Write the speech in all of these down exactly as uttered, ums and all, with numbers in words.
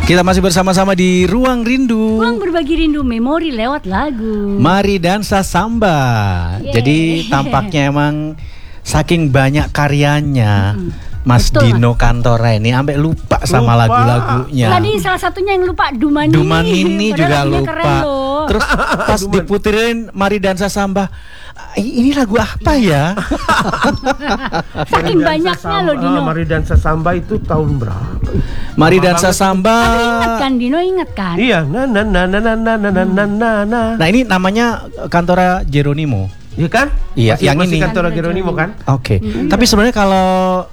Kita masih bersama-sama di Ruang Rindu. Ruang berbagi rindu memori lewat lagu. Mari dansa samba. Yeah. Jadi tampaknya emang saking banyak karyanya, mm-hmm. Mas Betul, Dino Kantora ini sampai lupa sama lupa. lagu-lagunya. Tadi salah satunya yang lupa Dumanini. Dumanini juga lupa. Terus pas Duman. diputerin Mari Dansa Samba, ini lagu apa ya? Saking banyaknya loh Dino. Ah, Mari Dansa Samba itu tahun berapa? Mari Dansa Samba. Ingat kan Dino, ingat kan? Iya, na na na na na na na na na na. Nah ini namanya Kantora Geronimo. Iya kan? Iya, masih, yang masih ini. Kantora Geronimo kan? Oke. Okay. Hmm. Tapi sebenarnya kalau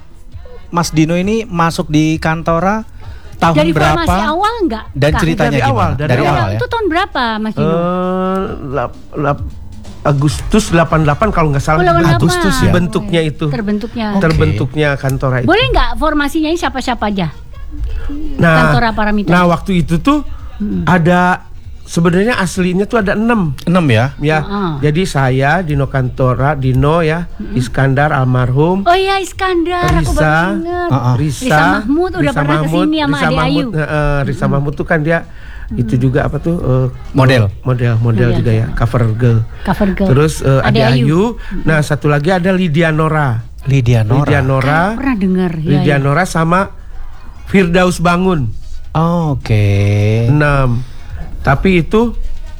Mas Dino ini masuk di Kantora tahun dari berapa? Dari formasi awal enggak? Dan Kak? ceritanya dari gimana? awal, dari, dari awal, awal ya? Itu tahun berapa Mas Dino? Uh, lap, lap, Agustus delapan puluh delapan kalau nggak salah. Oh, delapan puluh delapan. Agustus ya? Bentuknya itu. Terbentuknya. Okay. Terbentuknya Kantora itu. Boleh nggak formasinya ini siapa-siapa aja? Nah, Kantora Paramita. Nah waktu itu tuh hmm. ada sebenarnya aslinya tuh ada enam. Enam ya? Ya. Uh-uh. Jadi saya Dino Kantora, Dino ya, hmm. Iskandar almarhum. Oh iya Iskandar, Risa, aku baru ingat. Uh-uh. Risa, Risa Mahmud udah Risa pernah Mahmud, kesini sama Risa Ade Mahmud, Ayu. uh, Risa hmm. Mahmud tuh kan dia hmm. itu juga apa tuh uh, model, model, model oh, juga iya. ya, cover girl. Cover girl. Terus uh, Ade, Ade Ayu. Ayu. Hmm. Nah satu lagi ada Lydia Nora. Lydia Nora. Lydia Nora. Kan pernah dengar. Lydia ya, ya. Nora sama Firdaus Bangun. Oh, Oke. Okay. Enam. Tapi itu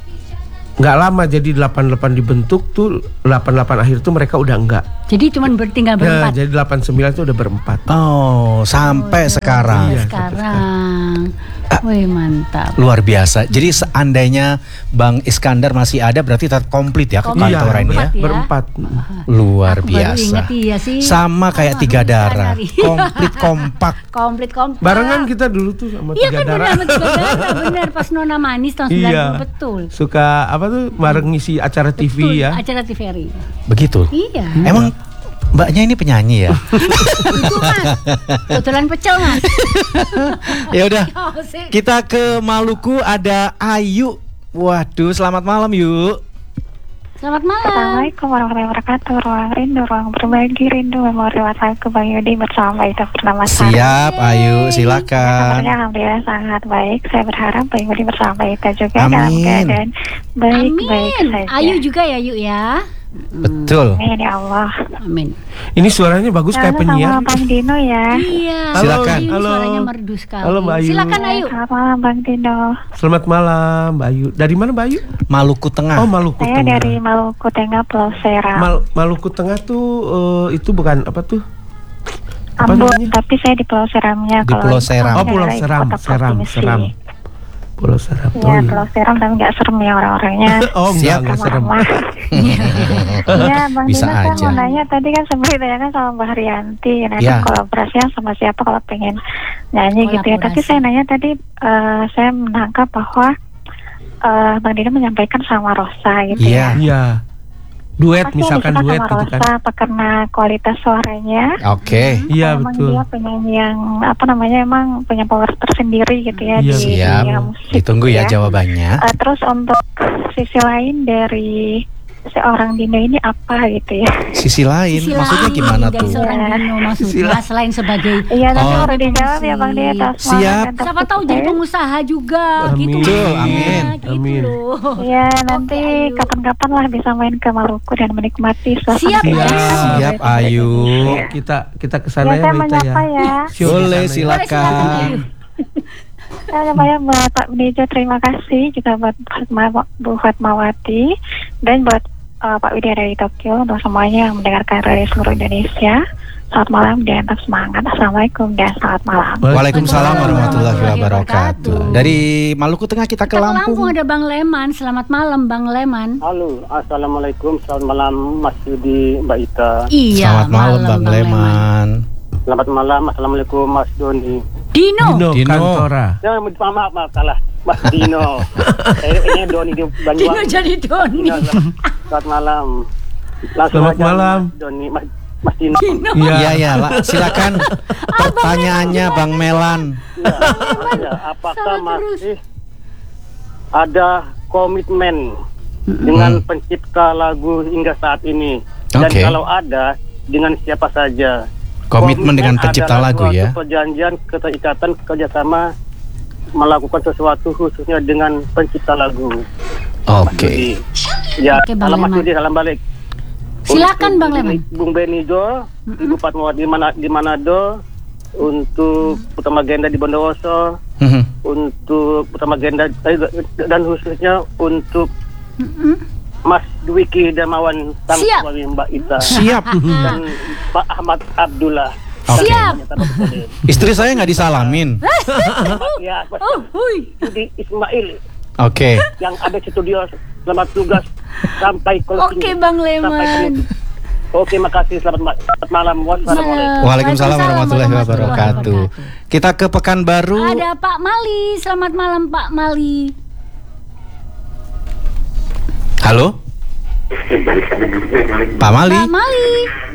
nggak lama, jadi delapan puluh delapan dibentuk tuh, delapan puluh delapan akhir tuh mereka udah enggak. Jadi cuman bertinggal berempat. Nah, jadi delapan puluh sembilan tuh udah berempat. Oh, sampai oh, sekarang. Iya, sekarang. Wih mantap. Luar biasa. Jadi seandainya Bang Iskandar masih ada, berarti tetap komplit ya ke Komplit. Kantora Iya, ini ya. ya. Berempat. Luar Aku baru biasa. inget, iya sih. Sama kayak Oh, Tiga Darah. Iskandar. Komplit kompak. Komplit kompak. Barengan kita dulu tuh sama Iya Tiga kan benar Darah. sama Tiga Darah. Benar pas Nona Manis tahun sembilan puluh Iya. betul. Suka apa tuh bareng ngisi acara T V Betul, ya. acara T V R I. Begitu. Iya. Emang Mbaknya ini penyanyi ya? Itu Mas. Kebetulan pecel Mas. Ya udah. Oh, sih. Kita ke Maluku, ada Ayu. Waduh, selamat malam yuk. Selamat malam. Assalamualaikum warahmatullahi wabarakatuh. Ruang rindu, ruang berbagi rindu memori WhatsApp Bang Yudi bersama Ida Purnama Sari. Siap, Ayu, silakan. Kabarnya alhamdulillah sangat baik. Saya berharap Bang Yudi bersama Ida juga Amin. dalam keadaan baik-baik saja. Ayu juga ya Yuk ya. Betul. Amin ya Allah. Amin. Ini suaranya bagus kayak Halo penyiar. sama Bang Dino ya. Iya. Silakan. Ayu, Halo. suaranya merdu sekali. Halo, Mbak Ayu. Silakan Ayu. Selamat malam Bang Dino. Selamat malam Mbak Ayu. Dari mana Mbak Ayu? Maluku Tengah. Oh Maluku Saya Tengah. dari Maluku Tengah, Pulau Seram. Mal- Maluku Tengah tuh uh, itu bukan apa tuh? Apa Ambon, namanya? tapi saya di Pulau Seramnya. Di Kalau Pulau Seram. Oh Pulau daerah ibu Seram, kota Seram, provinsi. Seram. Pulau Seram. Iya, Oh, iya. Pulau Seram tapi nggak serem ya orang-orangnya. Oh enggak, Siap. enggak serem. Ramah. Iya, Bang Bisa Dino saya aja. mau nanya tadi kan sebenarnya ditanyakan sama Mbak Haryanti, nanti Ya. kolaborasinya sama siapa kalau pengen nyanyi gitu ya. Tapi Kolaborasi. saya nanya tadi, eh, saya menangkap bahwa eh, Bang Dino menyampaikan sama Rosa gitu Iya. ya. Iya. Duet Pasti misalkan yang disuka duet sama gitu Rosa kan. apa karena kualitas suaranya? Oke. Iya Emang betul. dia penyanyi yang apa namanya emang punya power tersendiri gitu ya Iya, di Siap. dunia musik. Ditunggu ya gitu jawabannya. Eh, terus untuk sisi lain dari seorang Dino ini apa gitu ya? Sisi lain, Sisi maksudnya lain gimana dari tuh? seorang Iya. Dino Sisi maksudnya lain. selain sebagai Iya, nanti Oh. baru dijawab ya Bang Dia. Atas Siap. semangat dan siapa tahu tepuk jadi ya. pengusaha juga Amin. gitu. Betul, maksudnya, amin. Gitu Amin. loh. Iya, nanti Oke, Ayu. kapan-kapan lah bisa main ke Maluku dan menikmati suasana. Siap, Iya. Siap, Ayu. Kita kita kesana Ya, ya saya Mbak Ita ya. menyapa ya. Siap, Boleh, kesana ya. Boleh, silakan, silakan. Ayu. Saya namanya buat Pak Benijo, terima kasih juga buat Fatma- Bu Fatmawati dan buat uh, Pak Widya dari Tokyo untuk semuanya yang mendengarkan dari seluruh Indonesia. Selamat malam dan tetap semangat. Assalamualaikum dan selamat malam. Waalaikumsalam warahmatullahi warahmatullahi wabarakatuh. wabarakatuh. Dari Maluku Tengah kita ke Kita ke Lampung Lampung. ada Bang Leman. Selamat malam Bang Leman. Halo, assalamualaikum, selamat malam Mas Yudi, Mbak Ita. Iya. Selamat malam Bang Leman. Selamat malam, assalamualaikum Mas Doni. Dino. Dino, Dino. Kantora. Ya, maaf, maaf, maaf salah, Mas Dino. Saya ini Doni di Dino Banyuwangi. jadi Doni. Dino, selamat malam. Langsung Selamat aja, malam. Mas Doni, Mas, Mas Dino. Dino. Iya ya, lah. Silakan pertanyaannya Bang Melan. Ya, ya, apakah Salah terus. masih ada komitmen dengan pencipta lagu hingga saat ini? Dan Oke. kalau ada, dengan siapa saja? Komitmen dengan pencipta adalah lagu suatu ya. perjanjian keterikatan kerjasama melakukan sesuatu khususnya dengan pencipta lagu. Oke. Ya, Oke, Bang salam Mas Leman. Yudi, salam balik. Silakan, Untuk Bang Leman. Bung Benijo, Ibu Fatmawati di mana di Manado, untuk Putra Magenda di Bondowoso, Mhm. untuk Putra Magenda eh, dan khususnya untuk Mm-mm. Mas Dwiki Darmawan sang Siap. suami Mbak Ita Siap. dan Pak Ahmad Abdullah. Oke. Siap. Istri saya nggak disalamin. Ya, Mas Oh, hui. Yudi Ismail Oke. yang ada di studio, selamat tugas sampai closing. Oke, Bang Sampai Leman. penutup. Oke, makasih. Selamat, ma- selamat malam. Wassalamualaikum. Waalaikumsalam warahmatullahi wabarakatuh. Kita ke Pekanbaru. Ada Pak Mali. Selamat malam, Pak Mali. Halo. Pak Mali. Pak Mali.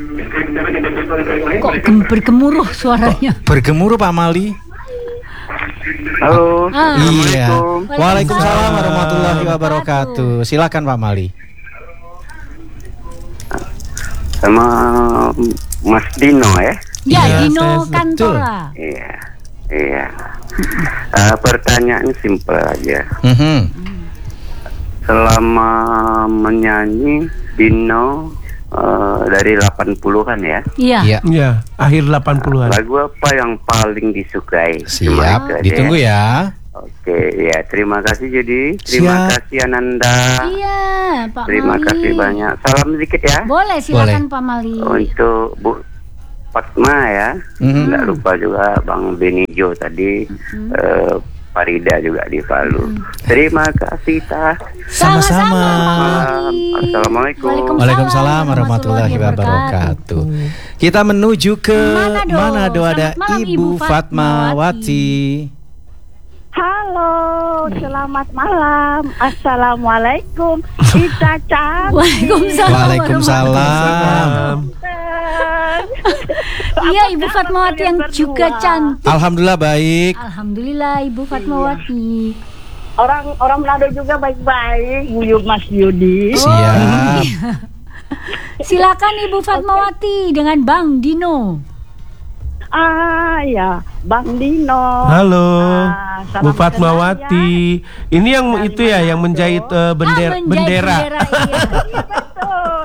Kok gem- bergemuruh suaranya? Bergemuruh Pak Mali. Halo. Ah. Iya. Waalaikumsalam Waalaikumsalam warahmatullahi wabarakatuh. Silakan Pak Mali. Sama Mas Dino ya. Ya, Iya, Dino saya- Kantora. Iya. Iya. Eh, pertanyaan simpel aja. Mhm. Selama menyanyi Dino eh, dari delapan puluhan ya. Iya. Iya. Ya, akhir delapan puluhan. Lagu apa yang paling disukai? Cuma Siap. itu aja Ditunggu ya. Oke, ya terima kasih Jadi. Terima Siap. kasih Ananda. Iya, Pak Terima Mali. kasih banyak. Salam sedikit ya. Boleh, silakan Pak Mali. Untuk Bu Fatma ya. Mhm. Nggak lupa juga Bang Benijo tadi. eh, Farida juga di Palu. Terima kasih Tah. Sama-sama. Pak Mali. Assalamualaikum. Waalaikumsalam warahmatullahi wabarakatuh. Kita menuju ke Manado. Manado, ada Selamat malam, Ibu Ibu Fatmawati. Halo, selamat malam. Assalamualaikum. Ita Chan. Waalaikumsalam. Waalaikumsalam. Iya, Ibu Fatmawati yang juga cantik. Alhamdulillah baik. Alhamdulillah, Ibu Fatmawati. Orang orang Manado juga baik-baik. Buyut Mas Yudi. Siap. Silakan Ibu Fatmawati dengan Bang Dino. Ah ya, Bang Dino. Halo, Ah, salam Bu Fatmawati. Ini yang Dari itu ya, yang menjahit eh, bender- Ah, menjahit bendera. bendera, iya. Betul.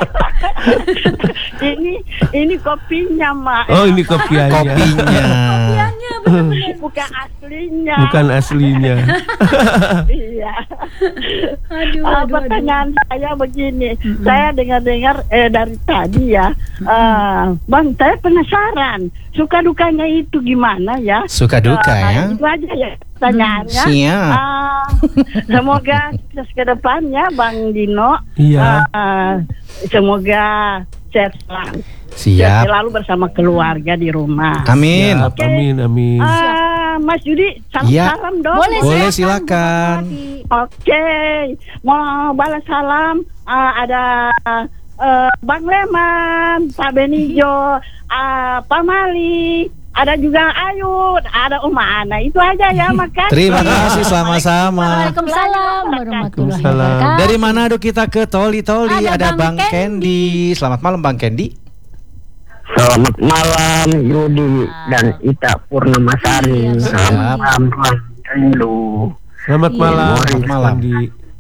ini ini kopinya, Mak. Oh, ini kopiannya. Kopinya. Kopiannya benar-benar. Bukan aslinya. Bukan aslinya. Iya. Aduh, Ah, aduh, pertanyaan saya begini, saya dengar-dengar eh, dari tadi ya, eh, Bang, saya penasaran, suka dukanya itu gimana ya? Suka duka Ah, ya. Itu aja ya pertanyaannya. Siap. Ah, semoga sukses ke depannya, Bang Dino. Iya. Ah, semoga sehat selalu. Sehat Siap. selalu bersama keluarga di rumah. Amin. Siap, amin, amin. Ah, Mas Yudi, Iya. salam-salam dong. Boleh, Boleh, silakan, silakan. Bu Fatmawati. Oke, mau balas salam. Ah, ada eh, Bang Leman, Pak Benijo, ah, Pak Mali, ada juga Ayud, ada Uma Ana. Itu aja ya, makasih. Terima kasih sama-sama. Waalaikumsalam warahmatullahi Waalaikumsalam. wabarakatuh. Dari Manado kita ke Toli-Toli, Ada ada Bang Bang Kendi. Selamat malam Bang Kendi. Selamat malam Yudi dan Ita Purnamasari. Iya, Selamat malam Tuan Rindu. Selamat Iya. malam, Selamat malam. Andi.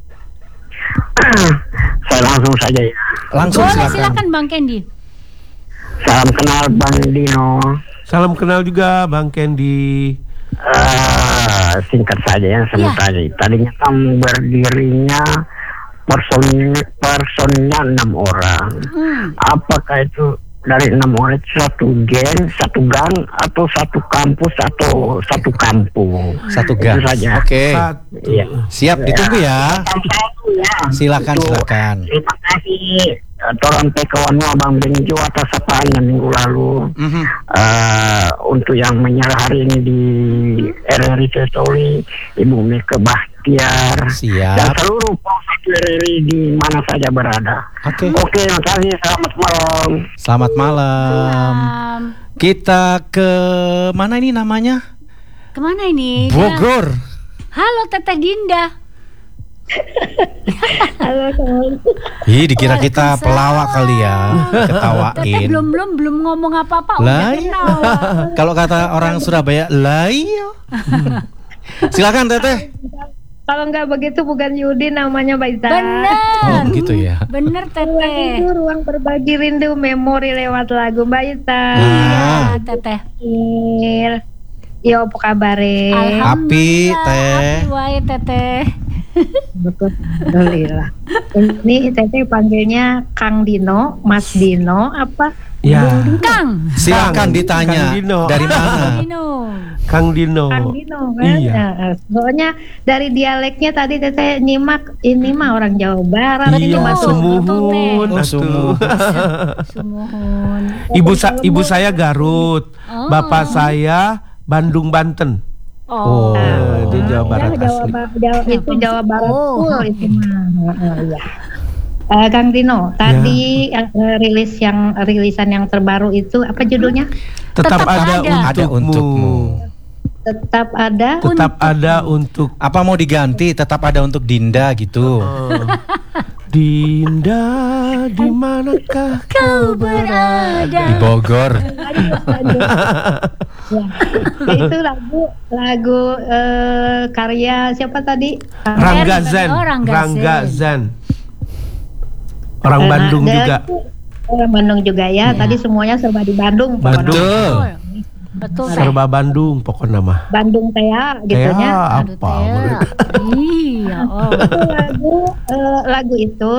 Saya langsung saja ya. Langsung Boleh, silakan. silakan Bang Kendi. Salam kenal Bang Dino. Salam kenal juga Bang Kendi. Eh, singkat saja ya, sebut Iya. aja. Tadinya kan berdirinya person personnya enam orang. Hmm. Apakah itu dari enam orang itu satu geng, satu gang, atau satu kampus, atau satu kampung? Satu Itu gas. saja. Oke. Satu. Iya. Siap ditunggu ya. Satu ya. Silakan Itu. silakan. Terima kasih eh, Toran Pekawanwa Bang Benjo atas sapaan minggu lalu. Mhm. Eh, untuk yang menyerah hari ini di R R I Toli, Ibu Mika Bahtiar, dan Siap. seluruh pengurus R R I di mana saja berada. Oke. Oke, terima kasih. Selamat malam. Selamat malam. Um, Kita ke mana ini namanya? kemana ini? Bogor. Halo Teteh Dinda. Ih, dikira kita pelawak kali ya, Teteh ketawain. belum belum belum ngomong apa-apa Lah, udah kenal. Kalau kata orang Surabaya, lah iya. Silakan Teteh. Kalau nggak begitu bukan Yudi namanya Mbak Ita. Bener. Oh gitu ya. Bener Ruang Teteh. itu ruang berbagi rindu memori lewat lagu Mbak Ita. Iya Teteh. Yo apa kabar? Api, Teh. Api wae Teteh. Alhamdulillah. Ini Teteh panggilnya Kang Dino, Mas Dino apa? Ya. Kang. Silakan Kang- ditanya Kang Dino. dari mana? Dino. Kang Dino. Kang Dino kan? Iya. Nah, soalnya dari dialeknya tadi Teteh nyimak ini mah orang Jawa Barat ini Iya, masuk. sumuhun. Oh, atuh. sumuhun. Sumuhun. Ibu sa- ibu saya Garut, Oh. bapak saya Bandung Banten. Oh. Eh, di Jawa Barat Ya, Jawa, asli. Ba- Jawa- itu Jawa Barat Oh. full itu mah. Heeh, iya. Eh, Kang Dino, tadi yang, eh, rilis yang rilisan yang terbaru itu apa judulnya? Tetap, Tetap ada, ada. Ada untukmu. untukmu. Tetap ada. Tetap ada untuk Apa mau diganti? Tetap ada untuk Dinda gitu. eh, Dinda, di manakah Kau berada. Di Bogor. Ya. Itu lagu lagu eh, karya siapa tadi? Rangga Zan. Oh, Rangga Rangga Zan. Zan. Orang Eh, Bandung nah, juga. itu Orang Bandung juga ya. Tadi semuanya serba di Bandung. pokoknya. Betul. Betul Teh. Serba Bandung pokoknya mah. Bandung Tea gitu Ya, ya. Aduh, apa? Teh. Iya. Oh. Itu lagu eh, lagu itu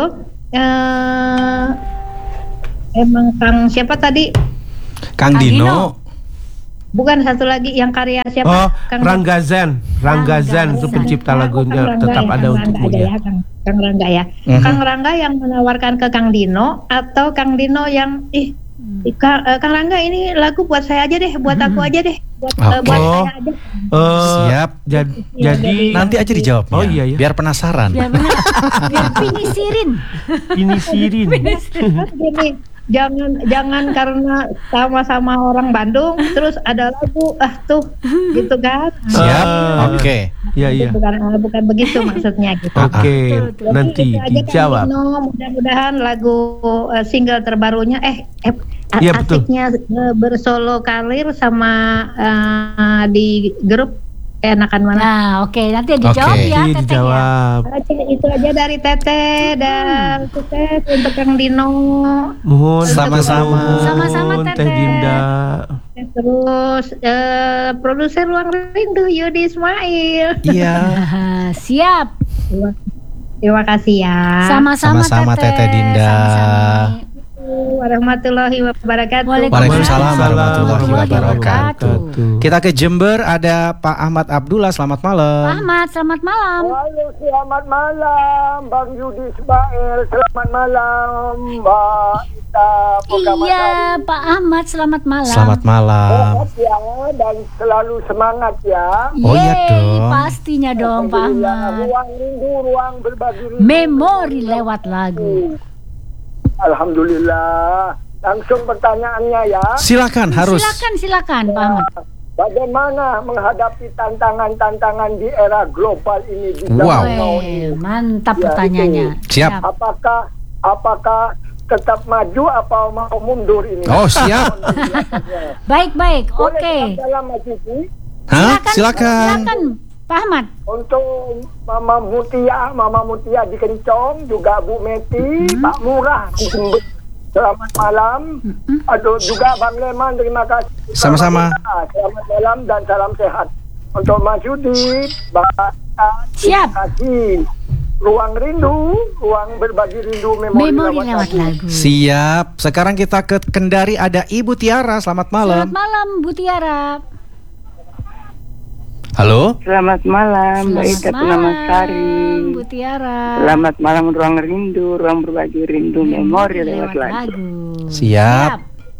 eh emang Kang siapa tadi? Kang Kang Dino. Dino. Bukan satu lagi yang karya siapa? Oh, Kang Rangga Zan. Rangga Rangga Zan itu Zan. pencipta Kang lagunya Rangga Tetap ya, Ada Kang Untukmu Rangga aja ya. ya, Kang, Kang Rangga ya. Mhm. Kang Rangga yang menawarkan ke Kang Dino atau Kang Dino yang ih ih, Kang, eh, Kang Rangga ini lagu buat saya aja deh, buat aku aja deh, buat eh, buat Oke. saya aja. Eh, Siap. jad- Iya, jadi Nanti aja dijawabnya. Oh, iya, iya. Biar penasaran. Biar bener. Biar pinisirin. ini Sirin. Kan gini, jangan jangan karena sama-sama orang Bandung terus ada lagu ah tuh gitu kan. Siap. Ah. Oke. Iya, iya. Bukan eh, bukan begitu maksudnya gitu. Oke, Betul, betul. nanti Jadi itu aja, Kang dijawab. Dino. Mudah-mudahan lagu eh, single terbarunya eh, eh a- Iya, betul. asiknya eh, bersolo karir sama eh, di grup enakan mana? Nah, oke, nanti dijawab Oke. ya Nanti Teteh ya. dijawab. Oke, itu aja dari Teteh dan sukses untuk Kang Dino. Mohon Sama-sama. Sama-sama, Teh Teteh. Dinda. Terus eh, produser Ruang Rindu Yudi Ismail. Iya. Ah, siap. Terima, terima kasih ya. Sama-sama Sama-sama, Teteh Dinda. Sama-sama. Warahmatullahi wabarakatuh. Waalaikumsalam warahmatullahi wabarakatuh. Kita ke Jember, ada Pak Ahmad Abdullah. Selamat Pak malam. Ahmad, selamat malam. Halo, selamat malam Bang Yudi Ismail. Selamat malam Mbak Ita. Iya, Pak Ahmad, selamat malam. Selamat malam. Sehat ya dan selalu semangat ya. Oh, iya Yeay, dong. pastinya dong Pak Alhamdulillah, Ahmad. Ruang rindu, ruang berbagi rindu. Memori lewat lagu. Alhamdulillah. Langsung pertanyaannya ya. Silakan harus. Silakan, silakan Pak Ahmad. Bagaimana menghadapi tantangan-tantangan di era global ini di Wow. zaman now Weh, ini? mantap Ya, pertanyaannya. Siap. Apakah apakah tetap maju apa mau mundur ini? Oh, siap. Baik, baik. Boleh Oke. dalam maju ini? Hah? Silakan. Silakan Pak Ahmad. Untuk Mama Mutia, Mama Mutia di Kencong, juga Bu Meti, Pak Murah di Jember. Selamat malam. Aduh, juga Bang Leman, terima kasih. Sama-sama. Selamat malam dan salam sehat. Untuk Mas Yudi, Bapak, Siap. terima kasih. Ruang rindu, ruang berbagi rindu, memori, Memori lewat lewat lagu. lagu. Siap. Sekarang kita ke Kendari, ada Ibu Tiara. Selamat malam. Selamat malam Bu Tiara. Halo. Selamat malam, Mbak Ita Purnama Sari. Bu Tiara. Selamat malam, ruang rindu, ruang berbagi rindu, memori lewat lagu. Siap.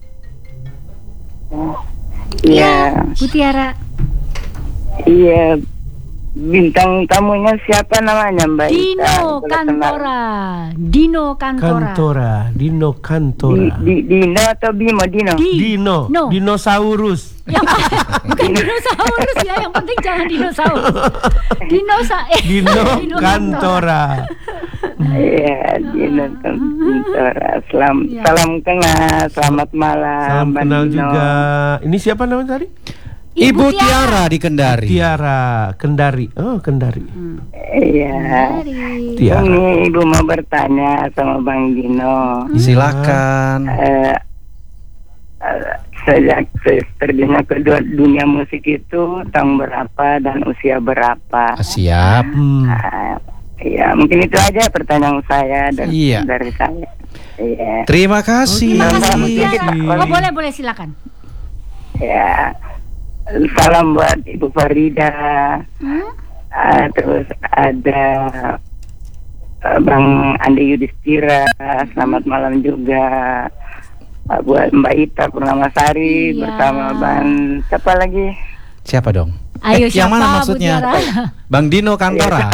Iya, Bu Tiara. iya. Bintang tamunya siapa namanya, Mbak Ita? Dino Kalau kenal. Kantora. Dino Kantora. Kantora, Dino Di, Kantora. di, Dino atau Bimo? Dino. Di- Dino, No. dinosaurus. Yang bukan dinosaurus ya, yang penting jangan dinosaurus. Dinosa eh, Dino Kantora. Iya, Dino Kantora. Selam, Ya. Salam kenal, selamat malam, Salam Mbak kenal Dino. juga. Ini siapa namanya tadi? Ibu Tiara di Kendari. Tiara, Kendari. Oh, Kendari. Iya. Tiara. Ini Ibu mau bertanya sama Bang Dino. Silakan. Eh, eh, sejak terjunnya ke du- dunia musik itu tahun berapa dan usia berapa? Siap. Hmm. Nah, ya mungkin itu aja pertanyaan saya dari, Iya. dari saya. Iya. Terima kasih. Terima kasih Bu Mungkin Tiara. kita- Oh boleh boleh silakan. Ya. Salam buat Ibu Farida. Hmm? Ah, terus ada uh, Bang Andi Yudhistira. Selamat malam juga. Uh, buat Mbak Ita Purnamasari Iya. bersama Bang siapa lagi? Siapa dong? Ayo Eh, yang siapa, mana Bu maksudnya? Tiara? Bang Dino Kantora.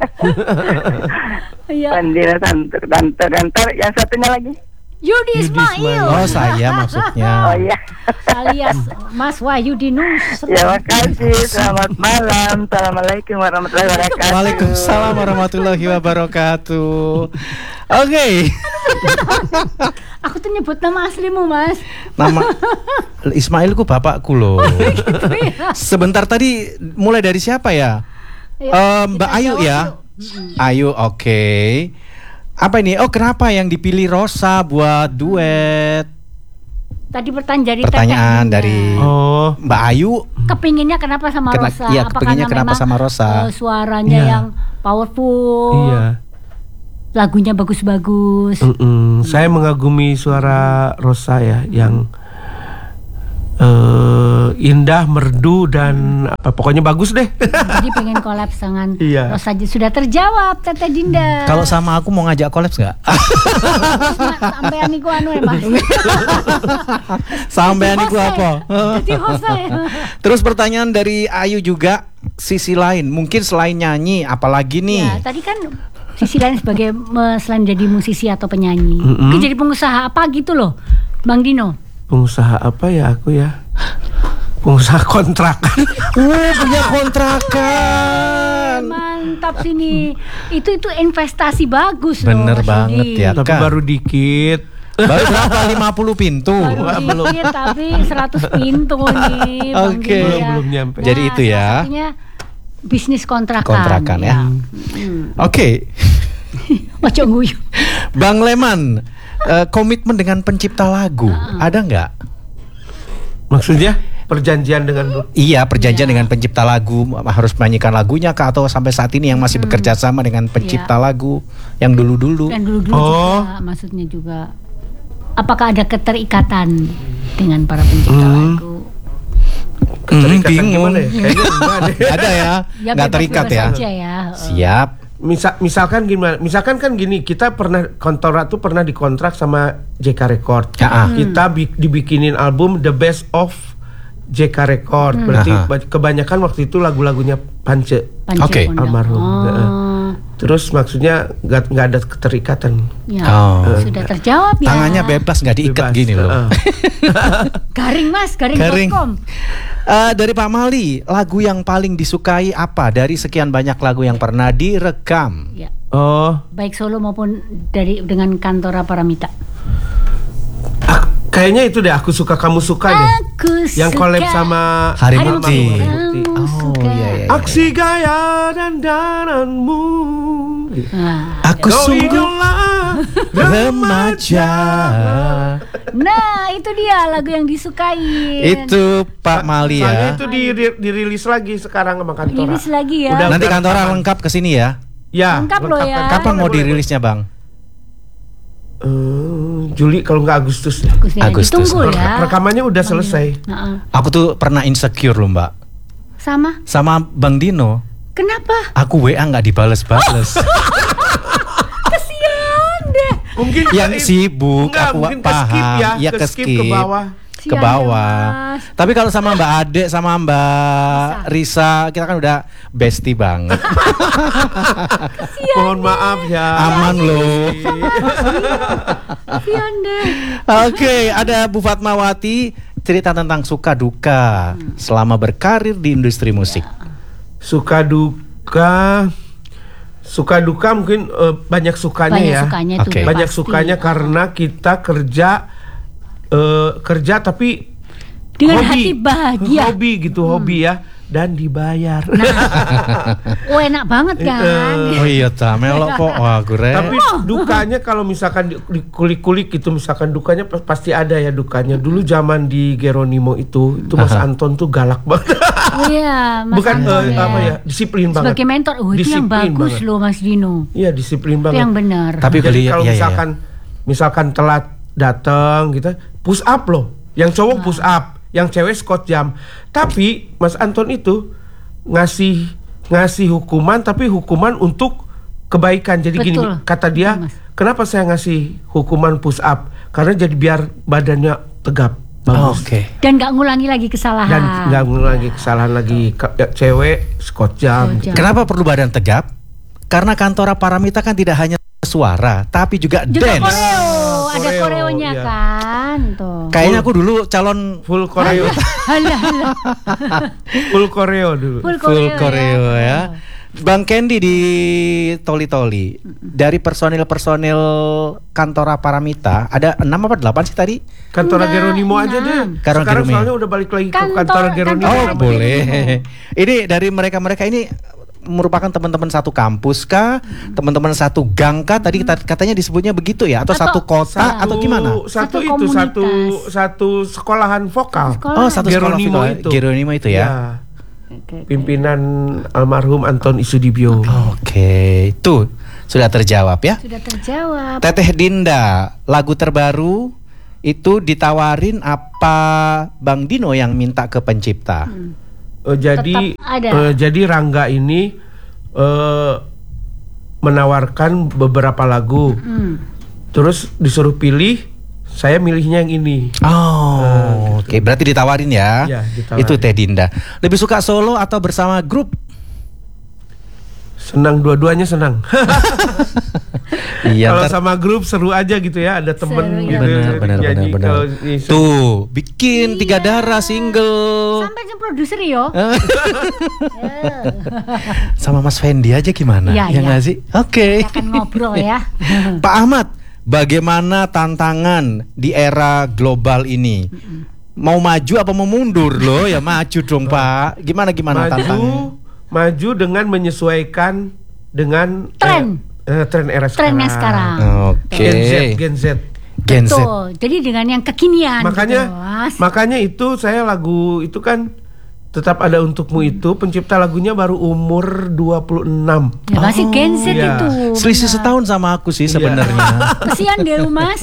Iya. Pandira Santer, Danter, Danter. Yang satunya lagi? Yudi Ismail. Oh, saya maksudnya. Oh iya. Alias Mas Wahyu Dinus. Ya makasih. Selamat malam. Assalamualaikum warahmatullahi wabarakatuh. Waalaikumsalam warahmatullahi wabarakatuh. Oke. Aku tuh nyebut nama aslimu, Mas. Nama Ismailku bapakku loh. Gitu ya. Sebentar tadi mulai dari siapa ya? Ayo, Eh, Mbak kita Ayu jawab ya. yuk. Ayu, oke. Apa ini? Oh, kenapa yang dipilih Rosa buat duet? Tadi pertanyaan dari Pertanyaan Teteh dari Dinda. Oh, Mbak Ayu. Kepinginnya kenapa sama Kena- Rosa? iya, Apa kepinginnya karena kenapa memang, sama Rosa? eh, suaranya Iya. yang powerful, iya. lagunya bagus-bagus. Mm-mm. Saya mengagumi suara Rosa ya, yang eh, indah, merdu dan apa pokoknya bagus deh. Jadi pengen collab dengan Iya. Rosa. Sudah terjawab Teteh Dinda. Kalau sama aku mau ngajak collab nggak? sampai aniku anu ya, Mas. Sampai niku apa? Jadi host ya. Terus pertanyaan dari Ayu juga, sisi lain, mungkin selain nyanyi, apalagi nih? Ya, tadi kan sisi lain sebagai me- selain jadi musisi atau penyanyi, Mm-mm. mungkin jadi pengusaha apa gitu loh, Bang Dino. Pengusaha apa ya aku ya? Pengusaha kontrakan. Uh, punya kontrakan. Mantap sini. Itu itu investasi bagus loh. Bener Mas banget Yudi. ya. Tapi Kak. baru dikit. Baru berapa? lima puluh pintu. Baru dikit tapi seratus pintu nih Bang Oke. Dino Belum ya. belum nyampe. Jadi itu salah ya. satunya bisnis kontrakan. Kontrakan ya. Oke. Ojo guyu. Bang Leman, eh, komitmen dengan pencipta lagu, ada nggak? Maksudnya perjanjian dengan Iya, perjanjian dengan pencipta lagu, harus menyanyikan lagunya kah, atau sampai saat ini yang masih bekerja sama dengan pencipta lagu yang dulu-dulu? Dan dulu-dulu Oh. juga maksudnya juga apakah ada keterikatan dengan para pencipta Hmm. lagu? keterikatan bingung. gimana ya? Kayaknya enggak deh. Ada ya, Ya, nggak terikat bebas-bebas ya? aja ya. Siap. Misal, misalkan gimana? Misalkan kan gini, kita pernah Kontora tuh pernah dikontrak sama J K Record. Ya, ah. Kita bi- dibikinin album The Best of J K Record. Berarti Aha. ba- kebanyakan waktu itu lagu-lagunya Pance. Panca Oke. Undang. Almarhum. Oh, Terus maksudnya nggak nggak ada keterikatan. ya. Oh. Sudah terjawab ya. Tangannya bebas, nggak diikat Bebas. gini loh. Heeh. Garing Mas, garing. Garing. dot com. Eh, dari Pak Mali, lagu yang paling disukai apa dari sekian banyak lagu yang pernah direkam? Ya. Oh, Baik solo maupun dari dengan Kantora Paramita. ah, kayaknya itu deh aku suka kamu suka deh. Aku Yang collab suka sama Hari Mama Mukti. Hari Mukti. kamu Oh, suka. iya, iya. Aksi gaya dan dananmu. Nah, Aku Kau sungguh idola remaja. nah, itu dia lagu yang disukai. Itu Pak Mali Soalnya ya. itu di, di- dirilis lagi sekarang sama Kantora. Rilis lagi ya. Udah. Nanti kantora lengkap ke sini ya. Ya, Lengkap loh lengkap ya. kan. Kapan mau Boleh, dirilisnya, Bang? Eh, Juli kalau nggak Agustus. Agustus, ya. Agustus. Ditunggu Rek- ya. Rekamannya udah selesai. Nah, Aku tuh pernah insecure loh, Mbak. sama. Sama Bang Dino. Kenapa? Aku W A nggak dibales-bales. Kesian deh. Mungkin Yang eh, sibuk, enggak, aku mungkin ke paham. skip ya, Iya, ke ke skip, skip. ke bawah. Ke Sian bawah. ya, Mas. Tapi kalau sama Mbak Ade, sama Mbak Risa, kita kan udah bestie banget. Mohon maaf ya. Aman loh. Kesian deh. Oke, ada Bu Fatmawati, cerita tentang suka duka selama berkarir di industri musik. Suka duka, suka duka mungkin eh, banyak sukanya Banyak ya. sukanya tuh Oke. Banyak pasti. sukanya karena kita kerja eh, kerja tapi Dengan hobi, hati bahagia. hobi gitu, Hmm. hobi ya, dan dibayar. Oh enak banget kan. Oh iya ta, melok kok. Wah, gue. Tapi dukanya kalau misalkan di- dikulik-kulik gitu, misalkan dukanya pa- pasti ada ya dukanya. Dulu zaman di Geronimo itu, itu Mas Anton tuh galak banget. Oh iya, Mas Bukan Anton eh, ya. apa ya, disiplin banget. Sebagai mentor, oh itu yang Disiplin bagus banget. loh Mas Dino. Iya, disiplin Itu banget. yang benar. Tapi Jadi beliau kalau iya, iya. misalkan misalkan telat datang gitu, push up loh. Yang cowok push up, yang cewek squat jam. Tapi Mas Anton itu ngasih ngasih hukuman, tapi hukuman untuk kebaikan. Jadi gini, Betul. kata dia, Betul, Mas. kenapa saya ngasih hukuman push up? Karena jadi biar badannya tegap, bagus. Oke. Dan nggak ngulangi lagi kesalahan. Dan nggak lagi kesalahan lagi Ke- ya, cewek squat jam. Squat jam. Kenapa perlu badan tegap? Karena Kantora Paramita kan tidak hanya suara, tapi juga, Juga dance. koreo, ada koreo, koreonya iya. kan tuh. Kayaknya aku dulu calon Full koreo, Halah, halah. full koreo dulu. Full full koreo, koreo ya. ya. Bang Kendi di Toli Toli, dari personil-personil Kantora Paramita ada enam apa delapan sih tadi? Kantora Enggak, Geronimo aja enam. deh. Karena Sekarang Geronimo. soalnya udah balik lagi ke Kantor- kantor Geronimo. kantor Oh Geronimo. boleh. Ini dari mereka-mereka ini merupakan teman-teman satu kampus kah, teman-teman satu gang kah? Tadi kita katanya disebutnya begitu ya, atau, Atau- satu kota atau gimana? Satu, Satu itu satu komunitas. satu sekolahan vokal. Sekolah. Oh satu sekolah Geronimo vokal. itu. Geronimo itu ya. Oke, oke. Pimpinan almarhum Anton Isudibyo. Oke, tuh sudah terjawab ya. Sudah terjawab. Teteh Dinda, lagu terbaru itu ditawarin apa Bang Dino yang minta ke pencipta? Eh, jadi Tetap ada. eh, jadi Rangga ini eh, menawarkan beberapa lagu. Hmm. Terus disuruh pilih, saya milihnya yang ini. Oh, oke, berarti ditawarin ya. Iya, ditawarin. Itu Teh Dinda. Lebih suka solo atau bersama grup? Senang, dua-duanya senang. Iya, Kalau ntar- sama grup seru aja gitu ya, ada temen Seru, gitu. benar benar benar nyanyi. benar. Kalau ini seru. Tuh, bikin tiga darah single. Sampai ke produser yo. Sama Mas Fendi aja gimana? Iya, ya iya. nggak sih? Oke. Kita akan ngobrol ya. Pak Ahmad, bagaimana tantangan di era global ini? Mau maju apa mau mundur loh? Ya maju dong Pak. Gimana gimana tantangannya? Maju, maju dengan menyesuaikan dengan Tren. eh, eh, tren era sekarang. Trennya sekarang. Oke. Gen Z, Gen Z. Gen Z. Betul. Jadi dengan yang kekinian Makanya, gitu, Mas. makanya itu saya lagu itu kan tetap ada untukmu itu pencipta lagunya baru umur dua puluh enam. Ya, masih Gen Z iya. itu. Selisih benar. setahun sama aku sih Iya. sebenarnya. Kesian deh lu, Mas.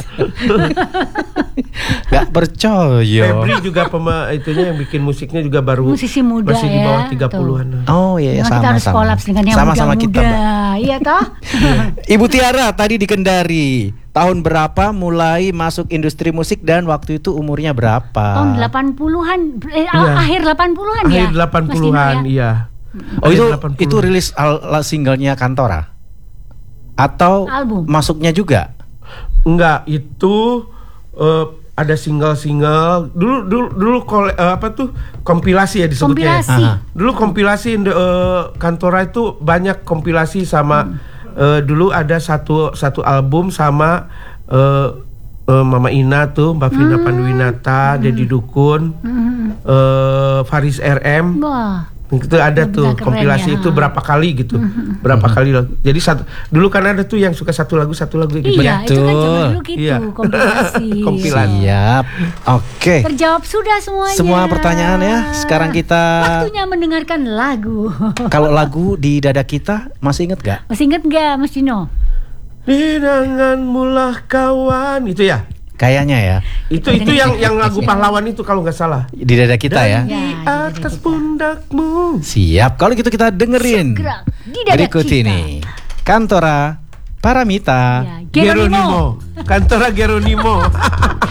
Gak percaya. Febri juga pema itunya yang bikin musiknya juga baru Musisi muda masih di bawah ya, tiga puluhan. Oh iya, ya, Memang kita harus sama-sama. kolaps dengan yang Sama-sama kita, muda-muda. Mbak. Iya toh? Ibu Tiara tadi di Kendari. Tahun berapa mulai masuk industri musik dan waktu itu umurnya berapa? Tahun delapan puluhan, eh, Iya. akhir delapan puluhan ya. Akhir delapan Mas Dino, puluhan, ya? iya. Oh itu Akhir delapan puluh. itu rilis al- al- singlenya Kantora? Atau Album. masuknya juga? Enggak, itu eh, ada single-single. Dulu dulu dulu kole- eh, apa tuh? Kompilasi ya disebutnya. Kompilasi. Aha. Dulu kompilasi eh, Kantora itu banyak kompilasi sama eh, dulu ada satu satu album sama eh, eh, Mama Ina tuh, Mbak Vina Panduwinata, Dedi Dukun, eh, Faris R M. Wah. Itu ada Udah tuh keren kompilasi ya. itu berapa kali gitu. Berapa kali lagu. Jadi satu dulu kan ada tuh yang suka satu lagu satu lagu gitu. Iya, itu kan zaman dulu gitu, Iya. kompilasi. Kompilasi. Siap. Oke. Terjawab sudah semuanya. Semua pertanyaan ya. Sekarang kita Waktunya mendengarkan lagu. kalau lagu di dada kita masih inget gak? Masih inget gak Mas Dino? Di tanganmu lah kawan itu ya. Kayaknya ya. Itu itu yang yang lagu pahlawan itu kalau nggak salah. Di dada kita ya. Di Ya, atas pundakmu. Siap. Kalau gitu kita dengerin Segera di dada berikut kita. ini. Kantora Paramita. Ya, Geronimo. Geronimo. Kantora Geronimo.